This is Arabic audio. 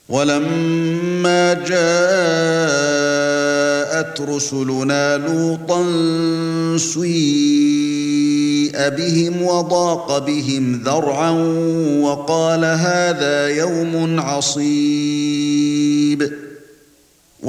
وَلَمَّا جَاءَتْ رُسُلُنَا لُوطًا سِيءَ بِهِمْ وَضَاقَ بِهِمْ ذَرْعًا وَقَالَ هَذَا يَوْمٌ عَصِيبٌ